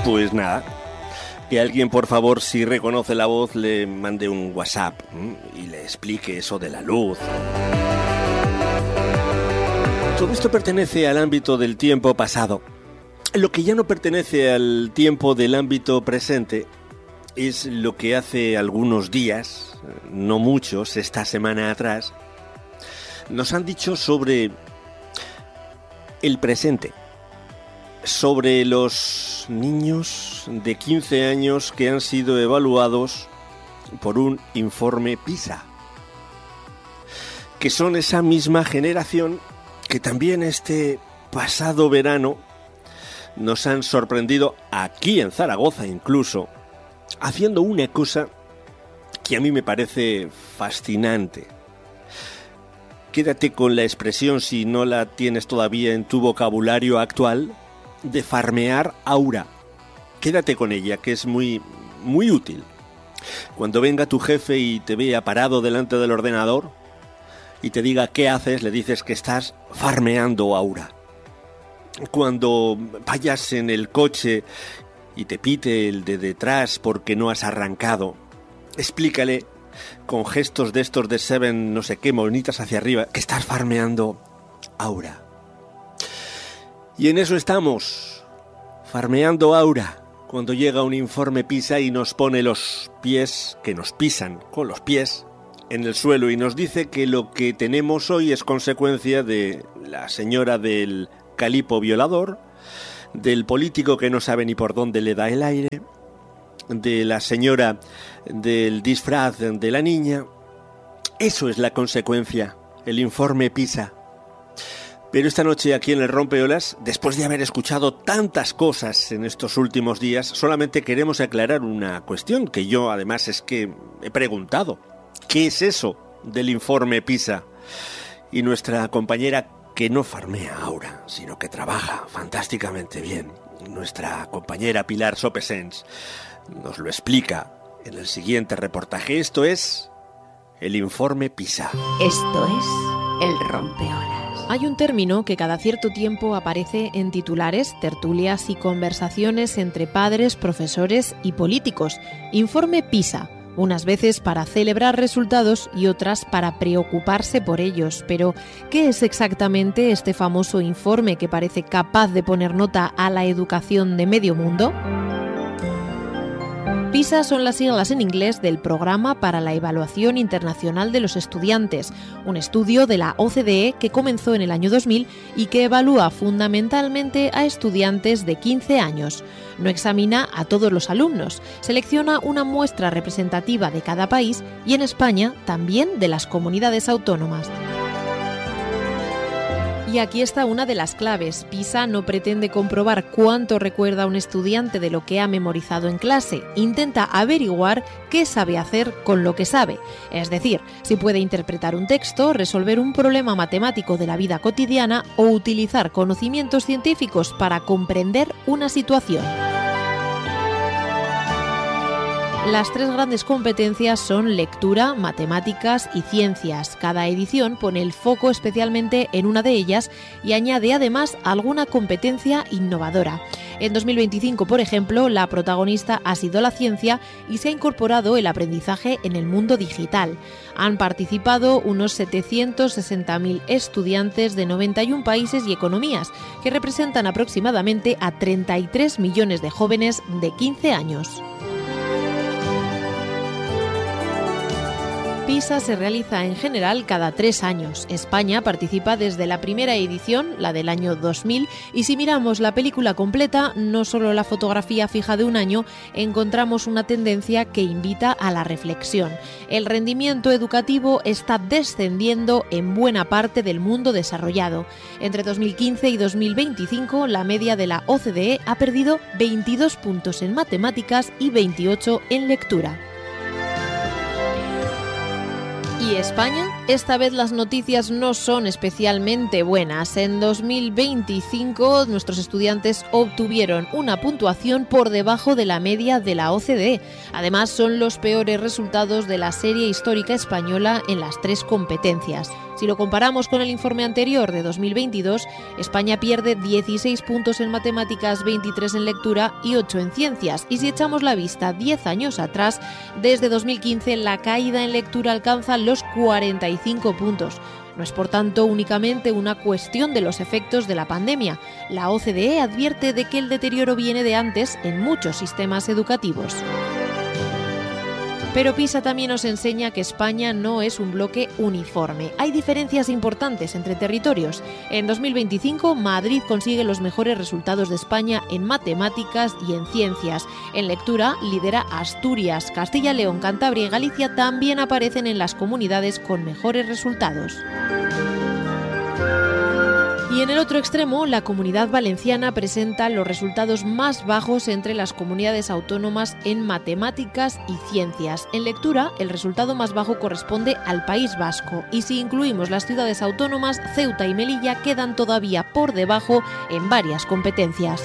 Pues nada, que alguien, por favor, si reconoce la voz, le mande un WhatsApp y le explique eso de la luz. Todo esto pertenece al ámbito del tiempo pasado. Lo que ya no pertenece al tiempo del ámbito presente es lo que hace algunos días, no muchos, esta semana atrás, nos han dicho sobre el presente, sobre los niños de 15 años que han sido evaluados por un informe PISA, que son esa misma generación que también este pasado verano nos han sorprendido aquí en Zaragoza incluso, haciendo una cosa que a mí me parece fascinante. Quédate con la expresión, si no la tienes todavía en tu vocabulario actual, de farmear aura. Quédate con ella, que es muy, muy útil. Cuando venga tu jefe y te vea parado delante del ordenador y te diga qué haces, le dices que estás farmeando aura. Cuando vayas en el coche y te pite el de detrás porque no has arrancado, explícale con gestos de estos de Seven, no sé qué, bonitas hacia arriba, que estás farmeando aura. Y en eso estamos, farmeando aura, cuando llega un informe PISA y nos pone los pies, que nos pisan con los pies, en el suelo y nos dice que lo que tenemos hoy es consecuencia de la señora del calipo violador, del político que no sabe ni por dónde le da el aire, de la señora del disfraz de la niña. Eso es la consecuencia, el informe PISA. Pero esta noche aquí en el Rompeolas, después de haber escuchado tantas cosas en estos últimos días, solamente queremos aclarar una cuestión que yo además es que he preguntado. ¿Qué es eso del informe PISA? Y nuestra compañera, que no farmea aura, sino que trabaja fantásticamente bien, nuestra compañera Pilar Sopesens, nos lo explica en el siguiente reportaje. Esto es el informe PISA. Esto es el Rompeolas. Hay un término que cada cierto tiempo aparece en titulares, tertulias y conversaciones entre padres, profesores y políticos. Informe PISA. Unas veces para celebrar resultados y otras para preocuparse por ellos. Pero, ¿qué es exactamente este famoso informe que parece capaz de poner nota a la educación de medio mundo? PISA son las siglas en inglés del Programa para la Evaluación Internacional de los Estudiantes, un estudio de la OCDE que comenzó en el año 2000 y que evalúa fundamentalmente a estudiantes de 15 años. No examina a todos los alumnos, selecciona una muestra representativa de cada país y en España también de las comunidades autónomas. Y aquí está una de las claves. PISA no pretende comprobar cuánto recuerda un estudiante de lo que ha memorizado en clase. Intenta averiguar qué sabe hacer con lo que sabe. Es decir, si puede interpretar un texto, resolver un problema matemático de la vida cotidiana o utilizar conocimientos científicos para comprender una situación. Las tres grandes competencias son lectura, matemáticas y ciencias. Cada edición pone el foco especialmente en una de ellas y añade además alguna competencia innovadora. En 2025, por ejemplo, la protagonista ha sido la ciencia y se ha incorporado el aprendizaje en el mundo digital. Han participado unos 760.000 estudiantes de 91 países y economías, que representan aproximadamente a 33 millones de jóvenes de 15 años. PISA se realiza en general cada 3 años. España participa desde la primera edición, la del año 2000, y si miramos la película completa, no solo la fotografía fija de un año, encontramos una tendencia que invita a la reflexión. El rendimiento educativo está descendiendo en buena parte del mundo desarrollado. Entre 2015 y 2025, la media de la OCDE ha perdido 22 puntos en matemáticas y 28 en lectura. ¿Y España? Esta vez las noticias no son especialmente buenas. En 2025 nuestros estudiantes obtuvieron una puntuación por debajo de la media de la OCDE. Además, son los peores resultados de la serie histórica española en las 3 competencias. Si lo comparamos con el informe anterior de 2022, España pierde 16 puntos en matemáticas, 23 en lectura y 8 en ciencias. Y si echamos la vista 10 años atrás, desde 2015 la caída en lectura alcanza los 45 puntos. No es, por tanto, únicamente una cuestión de los efectos de la pandemia. La OCDE advierte de que el deterioro viene de antes en muchos sistemas educativos. Pero PISA también nos enseña que España no es un bloque uniforme. Hay diferencias importantes entre territorios. En 2025, Madrid consigue los mejores resultados de España en matemáticas y en ciencias. En lectura lidera Asturias. Castilla, León, Cantabria y Galicia también aparecen en las comunidades con mejores resultados. Y en el otro extremo, la Comunidad Valenciana presenta los resultados más bajos entre las comunidades autónomas en matemáticas y ciencias. En lectura, el resultado más bajo corresponde al País Vasco. Y si incluimos las ciudades autónomas, Ceuta y Melilla quedan todavía por debajo en varias competencias.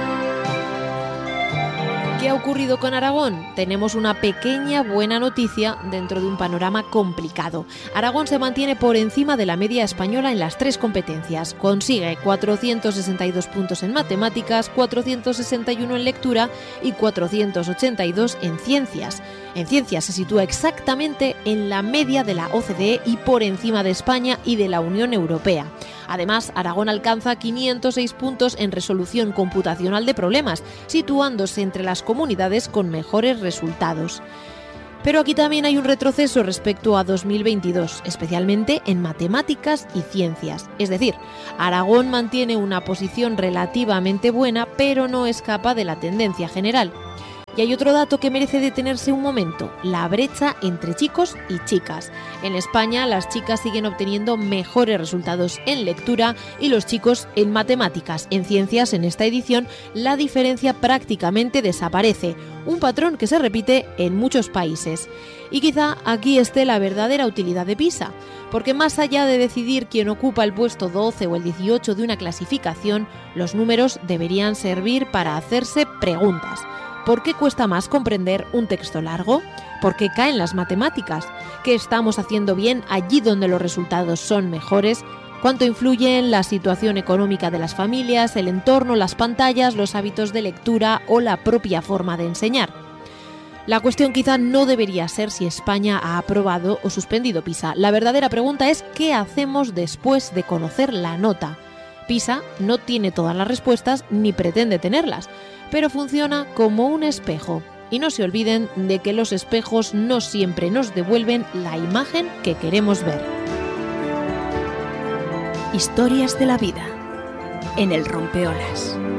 ¿Qué ha ocurrido con Aragón? Tenemos una pequeña buena noticia dentro de un panorama complicado. Aragón se mantiene por encima de la media española en las 3 competencias. Consigue 462 puntos en matemáticas, 461 en lectura y 482 en ciencias. En ciencias se sitúa exactamente en la media de la OCDE y por encima de España y de la Unión Europea. Además, Aragón alcanza 506 puntos en resolución computacional de problemas, situándose entre las comunidades con mejores resultados. Pero aquí también hay un retroceso respecto a 2022, especialmente en matemáticas y ciencias. Es decir, Aragón mantiene una posición relativamente buena, pero no escapa de la tendencia general. Y hay otro dato que merece detenerse un momento, la brecha entre chicos y chicas. En España, las chicas siguen obteniendo mejores resultados en lectura y los chicos en matemáticas. En ciencias, en esta edición, la diferencia prácticamente desaparece, un patrón que se repite en muchos países. Y quizá aquí esté la verdadera utilidad de PISA, porque más allá de decidir quién ocupa el puesto 12 o el 18 de una clasificación, los números deberían servir para hacerse preguntas. ¿Por qué cuesta más comprender un texto largo? ¿Por qué caen las matemáticas? ¿Qué estamos haciendo bien allí donde los resultados son mejores? ¿Cuánto influyen la situación económica de las familias, el entorno, las pantallas, los hábitos de lectura o la propia forma de enseñar? La cuestión quizá no debería ser si España ha aprobado o suspendido PISA. La verdadera pregunta es ¿qué hacemos después de conocer la nota? PISA no tiene todas las respuestas ni pretende tenerlas, pero funciona como un espejo. Y no se olviden de que los espejos no siempre nos devuelven la imagen que queremos ver. Historias de la vida en el Rompeolas.